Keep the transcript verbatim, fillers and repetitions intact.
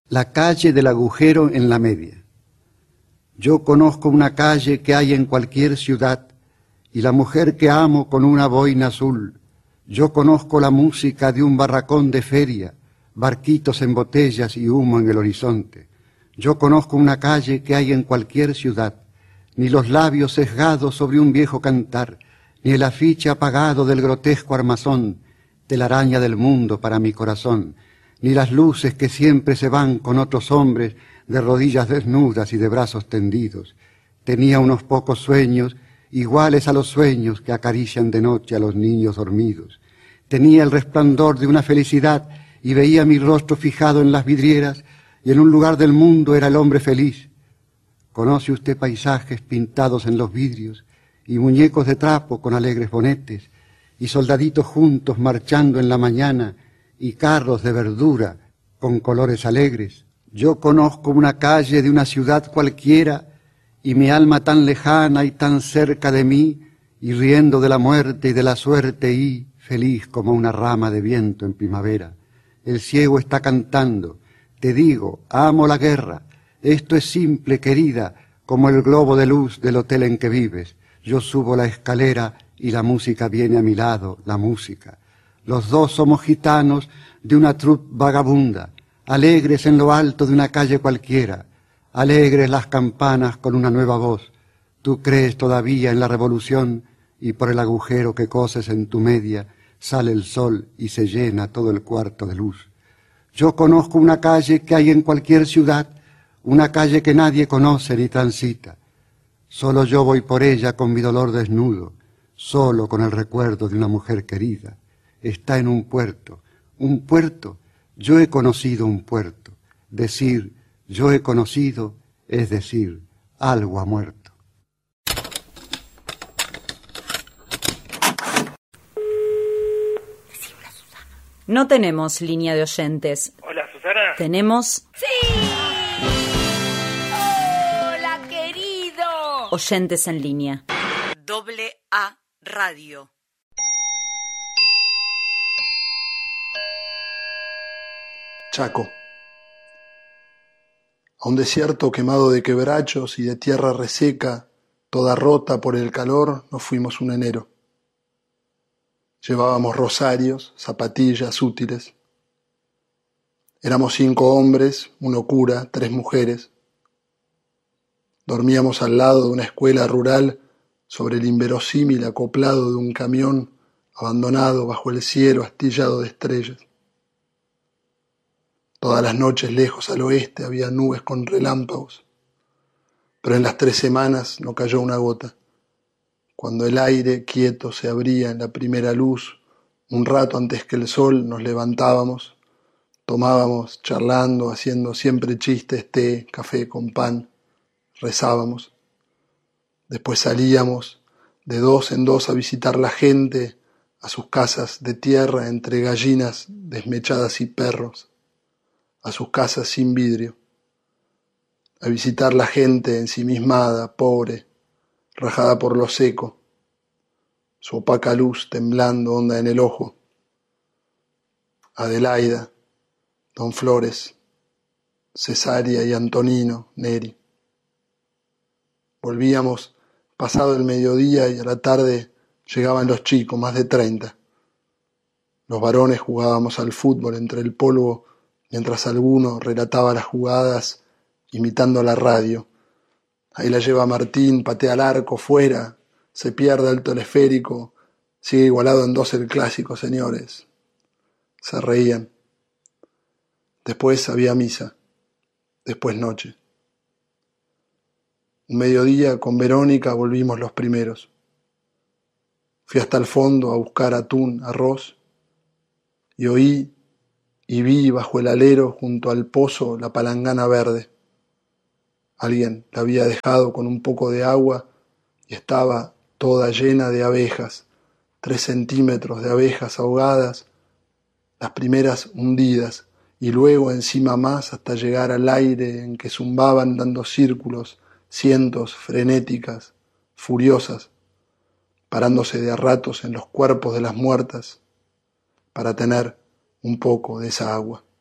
La calle del agujero en la media. Yo conozco una calle que hay en cualquier ciudad y la mujer que amo con una boina azul. Yo conozco la música de un barracón de feria, barquitos en botellas y humo en el horizonte. Yo conozco una calle que hay en cualquier ciudad, ni los labios sesgados sobre un viejo cantar, ni el afiche apagado del grotesco armazón, telaraña del mundo para mi corazón, ni las luces que siempre se van con otros hombres de rodillas desnudas y de brazos tendidos. Tenía unos pocos sueños, iguales a los sueños que acarician de noche a los niños dormidos. Tenía el resplandor de una felicidad y veía mi rostro fijado en las vidrieras, y en un lugar del mundo era el hombre feliz. ¿Conoce usted paisajes pintados en los vidrios, y muñecos de trapo con alegres bonetes, y soldaditos juntos marchando en la mañana, y carros de verdura con colores alegres? Yo conozco una calle de una ciudad cualquiera, y mi alma tan lejana y tan cerca de mí, y riendo de la muerte y de la suerte, y feliz como una rama de viento en primavera. El ciego está cantando, te digo, amo la guerra, esto es simple, querida, como el globo de luz del hotel en que vives. Yo subo la escalera y la música viene a mi lado, la música. Los dos somos gitanos de una troupe vagabunda, alegres en lo alto de una calle cualquiera, alegres las campanas con una nueva voz. Tú crees todavía en la revolución y por el agujero que coses en tu media sale el sol y se llena todo el cuarto de luz. Yo conozco una calle que hay en cualquier ciudad, una calle que nadie conoce ni transita. Solo yo voy por ella con mi dolor desnudo, solo con el recuerdo de una mujer querida. Está en un puerto, un puerto, yo he conocido un puerto. Decir yo he conocido es decir, algo ha muerto. No tenemos línea de oyentes. Hola, Susana. Tenemos... ¡Sí! ¡Hola, querido! oyentes en línea. Doble A Radio. Chaco. A un desierto quemado de quebrachos y de tierra reseca, toda rota por el calor, nos fuimos un enero. Llevábamos rosarios, zapatillas útiles. Éramos cinco hombres, uno cura, tres mujeres. Dormíamos al lado de una escuela rural sobre el inverosímil acoplado de un camión abandonado bajo el cielo astillado de estrellas. Todas las noches lejos al oeste había nubes con relámpagos, pero en las tres semanas no cayó una gota. Cuando el aire quieto se abría en la primera luz, un rato antes que el sol nos levantábamos, tomábamos, charlando, haciendo siempre chistes, té, café con pan, rezábamos. Después salíamos de dos en dos a visitar la gente, a sus casas de tierra entre gallinas desmechadas y perros, a sus casas sin vidrio, a visitar la gente ensimismada, pobre, rajada por lo seco, su opaca luz temblando honda en el ojo. Adelaida, Don Flores, Cesárea y Antonino, Neri. Volvíamos pasado el mediodía y a la tarde llegaban los chicos, más de treinta. Los varones jugábamos al fútbol entre el polvo mientras alguno relataba las jugadas imitando la radio. Ahí la lleva Martín, patea al arco, fuera, se pierde el teleférico, sigue igualado en dos el clásico, señores. Se reían. Después había misa, después noche. Un mediodía con Verónica volvimos los primeros. Fui hasta el fondo a buscar atún, arroz, y oí y vi bajo el alero junto al pozo la palangana verde. Alguien la había dejado con un poco de agua y estaba toda llena de abejas, tres centímetros de abejas ahogadas, las primeras hundidas, y luego encima más hasta llegar al aire en que zumbaban dando círculos, cientos frenéticas, furiosas, parándose de a ratos en los cuerpos de las muertas para tener un poco de esa agua.